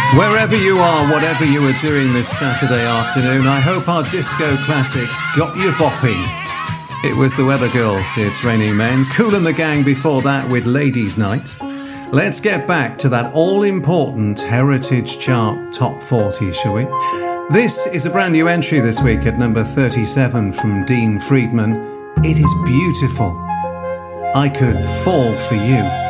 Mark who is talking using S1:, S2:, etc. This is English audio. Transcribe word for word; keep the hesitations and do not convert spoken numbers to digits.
S1: Wherever you are, whatever you are doing this Saturday afternoon, I hope our disco classics got you bopping. It was the Weather Girls, It's Raining Men. Kool and the Gang before that with Ladies' Night. Let's get back to that all-important Heritage Chart Top forty, shall we? This is a brand new entry this week at number thirty-seven from Dean Friedman. It is beautiful. I could fall for you.